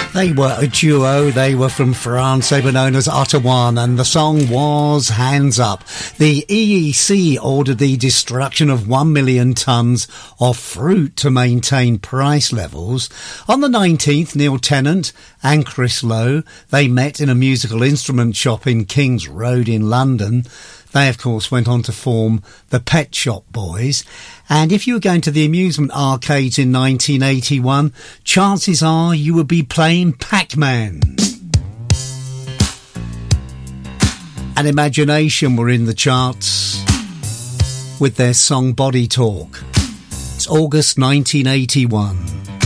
They were a duo. They were from France. They were known as Ottawa, and the song was Hands Up. The EEC ordered the destruction of 1 million tonnes of fruit to maintain price levels. On the 19th, Neil Tennant and Chris Lowe, they met in a musical instrument shop in King's Road in London. They, of course, went on to form the Pet Shop Boys. And if you were going to the amusement arcades in 1981, chances are you would be playing Pac-Man. And Imagination were in the charts with their song Body Talk. It's August 1981.